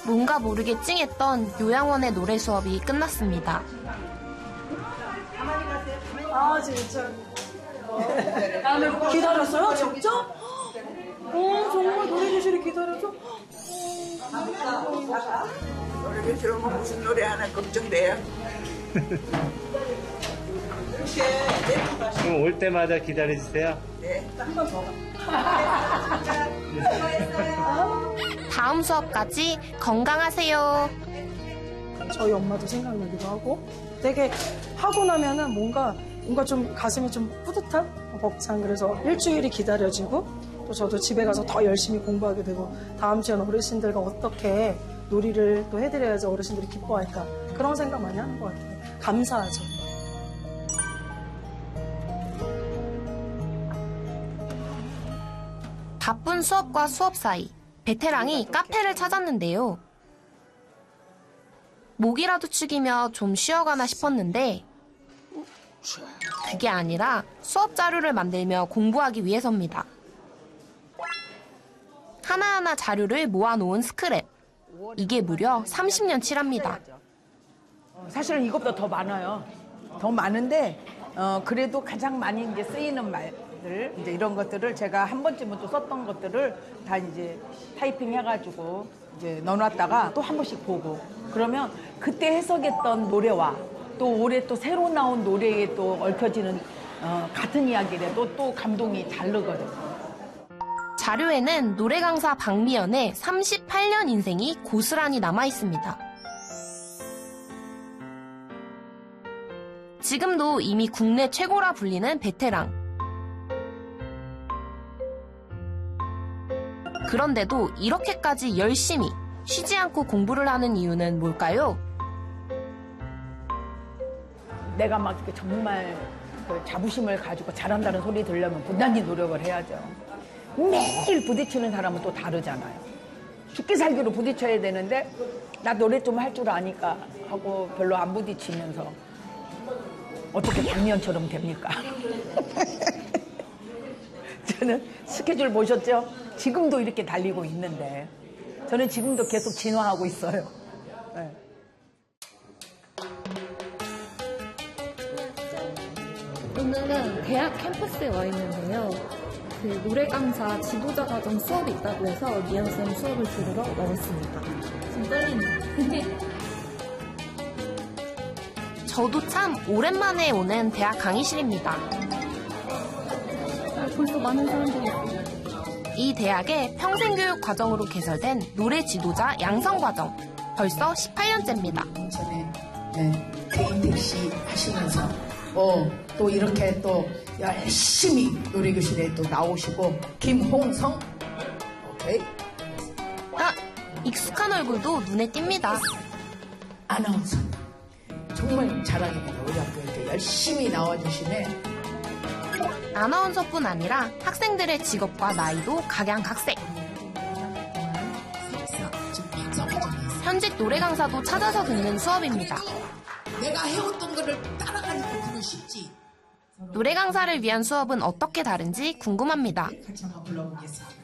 뭔가 모르게 찡했던 요양원의 노래 수업이 끝났습니다. 아, 진짜. 기다렸어요? 진짜? 정말 노래교실을 기다려서? 노래교실 오면 무슨 노래 하나 걱정돼요. 그럼 올 때마다 기다려주세요. 네. 한 번 더. 다음 수업까지 건강하세요. 저희 엄마도 생각나기도 하고 되게 하고 나면은 뭔가 좀 가슴이 좀 뿌듯한 벅찬 그래서 일주일이 기다려지고 또 저도 집에 가서 더 열심히 공부하게 되고 다음 주에는 어르신들과 어떻게 놀이를 또 해드려야지 어르신들이 기뻐할까 그런 생각 많이 하는 것 같아요. 감사하죠. 바쁜 수업과 수업 사이 베테랑이 카페를 찾았는데요. 목이라도 축이며 좀 쉬어가나 싶었는데 그게 아니라 수업 자료를 만들며 공부하기 위해서입니다. 하나하나 자료를 모아놓은 스크랩. 이게 무려 30년치랍니다. 사실은 이것보다 더 많아요. 더 많은데 그래도 가장 많이 이제 쓰이는 말들 이제 이런 것들을 제가 한 번쯤은 또 썼던 것들을 다 이제 타이핑 해가지고 이제 넣어놨다가 또 한 번씩 보고 그러면 그때 해석했던 노래와 또 올해 또 새로 나온 노래에 또 얽혀지는 같은 이야기라도 또 감동이 다르거든요. 자료에는 노래 강사 박미연의 38년 인생이 고스란히 남아 있습니다. 지금도 이미 국내 최고라 불리는 베테랑. 그런데도 이렇게까지 열심히 쉬지 않고 공부를 하는 이유는 뭘까요? 내가 막 정말 그 자부심을 가지고 잘한다는 소리 들으려면 부단히 노력을 해야죠. 매일 부딪히는 사람은 또 다르잖아요. 죽기 살기로 부딪혀야 되는데 나 노래 좀 할 줄 아니까 하고 별로 안 부딪히면서 어떻게 박미연처럼 됩니까? 저는 스케줄 보셨죠? 지금도 이렇게 달리고 있는데 저는 지금도 계속 진화하고 있어요. 네. 오늘은 대학 캠퍼스에 와 있는데요. 그 노래 강사 지도자 과정 수업이 있다고 해서 미연쌤 수업을 들으러 나왔습니다. 좀 떨리네요. 저도 참 오랜만에 오는 대학 강의실입니다. 벌써 많은 사람들이 있어요. 이 대학의 평생교육 과정으로 개설된 노래 지도자 양성 과정. 벌써 18년째입니다. 전에 개인 택시 하시면서 또 이렇게 또 열심히 노래교실에 또 나오시고 김홍성 오케이 아, 익숙한 얼굴도 눈에 띕니다. 아나운서 정말 자랑입니다. 우리 학교에 열심히 나와주시네. 아나운서뿐 아니라 학생들의 직업과 나이도 각양각색. 현직 노래 강사도 찾아서 듣는 수업입니다. 내가 해왔던 거를 따라가니까 그럴 수 있지. 노래 강사를 위한 수업은 어떻게 다른지 궁금합니다. 같이 한번 불러보겠습니다.